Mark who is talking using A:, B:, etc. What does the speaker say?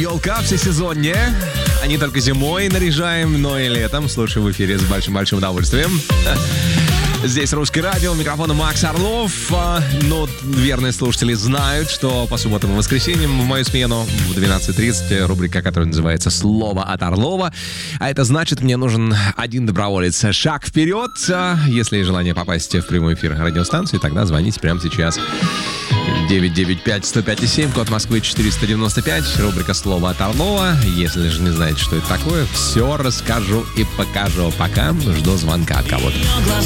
A: елка всесезонье. А не только зимой наряжаем, но и летом. Слушаем в эфире с большим-большим удовольствием. Здесь Русское радио, микрофон Макс Орлов. Но верные слушатели знают, что по субботам и воскресеньям в мою смену в 12:30 рубрика, которая называется «Слово от Орлова». А это значит, мне нужен один доброволец. Шаг вперед. Если есть желание попасть в прямой эфир радиостанции, тогда звоните прямо сейчас. 995-105-7, код Москвы 495, рубрика «Слово от Орлова». Если же не знаете, что это такое, все расскажу и покажу. Пока жду звонка от кого-то.